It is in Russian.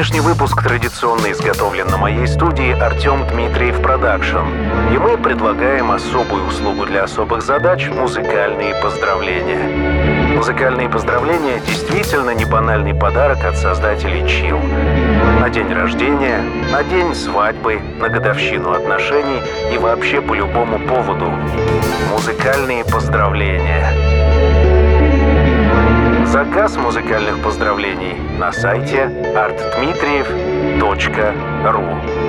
Сегодняшний выпуск традиционно изготовлен на моей студии Артем Дмитриев Продакшн. И мы предлагаем особую услугу для особых задач — музыкальные поздравления. Музыкальные поздравления действительно не банальный подарок от создателей Chill. На день рождения, на день свадьбы, на годовщину отношений и вообще по любому поводу. Музыкальные поздравления. Заказ музыкальных поздравлений на сайте artdmitriev.ru.